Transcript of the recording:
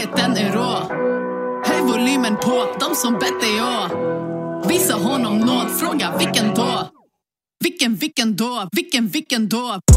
Friheten är rå. Höj volymen på de som bett dig å. Visa honom nåd, fråga vilken då? Vilken då?